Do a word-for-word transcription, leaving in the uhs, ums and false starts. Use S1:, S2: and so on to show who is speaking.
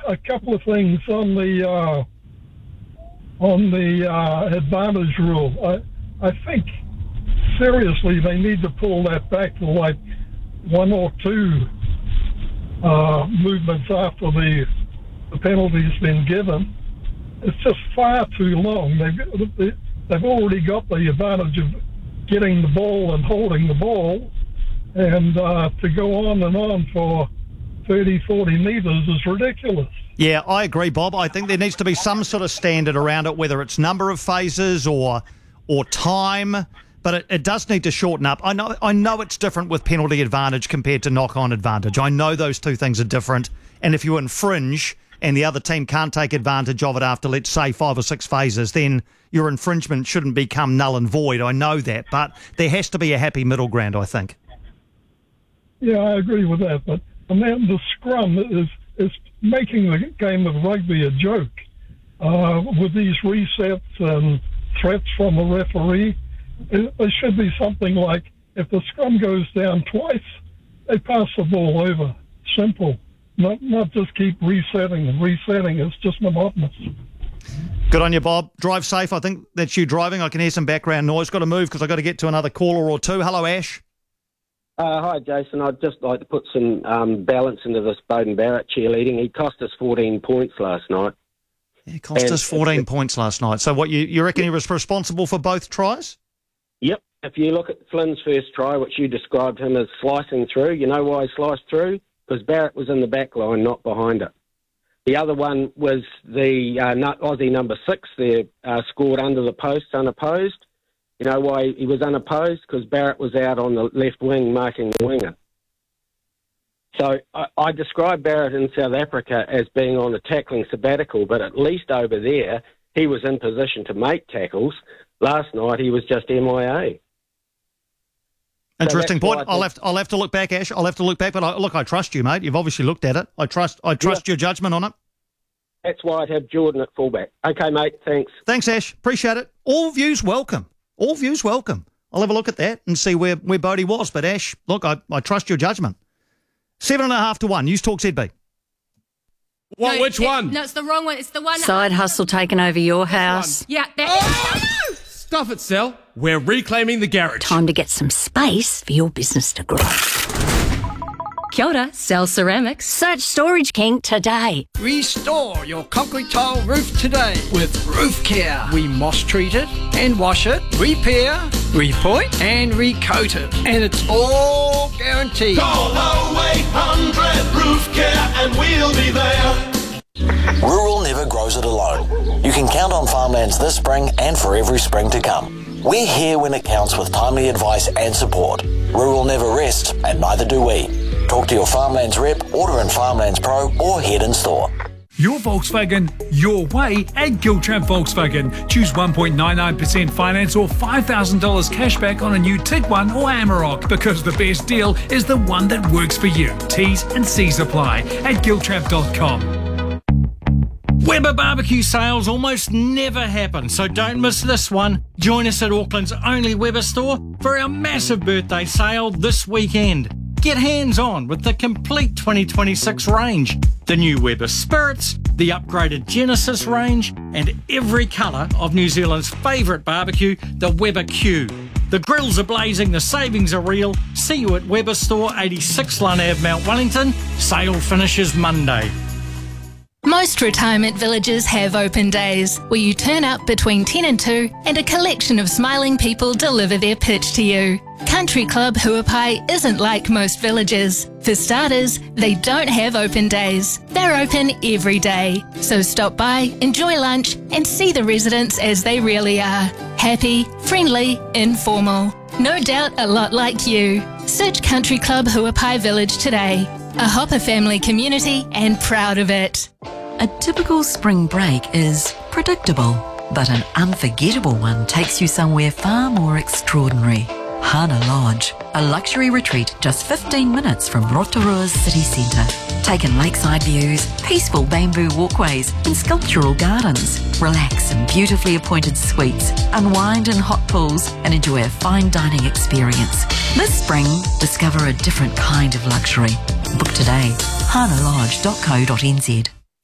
S1: a couple of things on the uh, on the uh, advantage rule. I, I think seriously they need to pull that back to like one or two uh, movements after the, the penalty's been given. It's just far too long. They've, they've already got the advantage of getting the ball and holding the ball, and uh, to go on and on for thirty, forty metres is ridiculous.
S2: Yeah, I agree, Bob. I think there needs to be some sort of standard around it, whether it's number of phases or or time, but it, it does need to shorten up. I know I know it's different with penalty advantage compared to knock-on advantage. I know those two things are different, and if you infringe and the other team can't take advantage of it after, let's say, five or six phases, then your infringement shouldn't become null and void. I know that, but there has to be a happy middle ground, I think.
S1: Yeah, I agree with that, but and then the scrum is is making the game of rugby a joke uh, with these resets and threats from the referee. It, it should be something like, if the scrum goes down twice, they pass the ball over. Simple. Not not just keep resetting and resetting. It's just monotonous.
S2: Good on you, Bob. Drive safe. I think that's you driving. I can hear some background noise. Got to move because I've got to get to another caller or two. Hello, Ash.
S3: Uh, hi, Jason. I'd just like to put some um, balance into this Beauden Barrett cheerleading. He cost us fourteen points last night.
S2: He cost
S3: and
S2: us fourteen
S3: it,
S2: points last night. So what, you, you reckon he was responsible for both tries?
S3: Yep. If you look at Flynn's first try, which you described him as slicing through, you know why he sliced through? Because Barrett was in the back line, not behind it. The other one was the uh, Aussie number six there, uh, scored under the post, unopposed. You know why he was unopposed? Because Barrett was out on the left wing marking the winger. So I, I describe Barrett in South Africa as being on a tackling sabbatical, but at least over there he was in position to make tackles. Last night he was just M I A.
S2: Interesting
S3: so
S2: point. I'll have, to, I'll have to look back, Ash. I'll have to look back. But I, look, I trust you, mate. You've obviously looked at it. I trust I trust yeah. your judgment on it.
S3: That's why I'd have Jordan at fullback. Okay, mate, thanks.
S2: Thanks, Ash. Appreciate it. All views welcome. All views welcome. I'll have a look at that and see where, where Bodie was. But, Ash, look, I, I trust your judgment. Seven and a half to one. News Talk Z B.
S4: What?
S5: No,
S4: Which
S5: it,
S4: one?
S5: No, it's the wrong one. It's the one.
S6: Side hustle taking over your house.
S5: Yeah. That,
S4: Oh! Stuff it, Sal. We're reclaiming the garage.
S6: Time to get some space for your business to grow.
S5: Kia ora, Sal Ceramics.
S6: Search Storage King today.
S7: Restore your concrete tile roof today with Roof Care. We moss treat it and wash it, repair, repoint and recoat it. And it's all guaranteed.
S8: Call oh eight hundred Roof Care and we'll be there.
S9: Rural never grows it alone. You can count on Farmlands this spring and for every spring to come. We're here when it counts with timely advice and support. Rural never rests, and neither do we. Talk to your Farmlands rep, order in Farmlands Pro, or head in store.
S10: Your Volkswagen, your way at Giltrap Volkswagen. Choose one point nine nine percent finance or five thousand dollars cash back on a new Tiguan or Amarok, because the best deal is the one that works for you. T's and C's apply at giltrap dot com.
S11: Weber barbecue sales almost never happen, so don't miss this one. Join us at Auckland's only Weber store for our massive birthday sale this weekend. Get hands-on with the complete twenty twenty-six range. The new Weber Spirits, the upgraded Genesis range, and every colour of New Zealand's favourite barbecue, the Weber Q. The grills are blazing, the savings are real. See you at Weber Store, eighty-six Lund Avenue, Mount Wellington. Sale finishes Monday.
S12: Most retirement villages have open days where you turn up between ten and two and a collection of smiling people deliver their pitch to you. Country Club Huapai isn't like most villages. For starters, they don't have open days. They're open every day. So stop by, enjoy lunch and see the residents as they really are. Happy, friendly, informal. No doubt a lot like you. Search Country Club Huapai Village today. A Hopper family community and proud of it.
S13: A typical spring break is predictable, but an unforgettable one takes you somewhere far more extraordinary. Hana Lodge, a luxury retreat just fifteen minutes from Rotorua's city centre. Take in lakeside views, peaceful bamboo walkways and sculptural gardens. Relax in beautifully appointed suites, unwind in hot pools and enjoy a fine dining experience. This spring, discover a different kind of luxury. Book today, hana lodge dot co dot n z.